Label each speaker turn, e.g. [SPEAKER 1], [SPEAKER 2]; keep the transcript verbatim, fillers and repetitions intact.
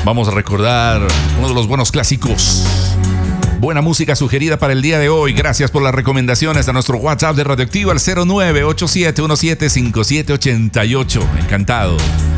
[SPEAKER 1] Vamos a recordar uno de los buenos clásicos. Buena música sugerida para el día de hoy. Gracias por las recomendaciones a nuestro WhatsApp de Radioactiva al cero nueve ocho siete uno siete cinco siete ocho ocho. Encantado.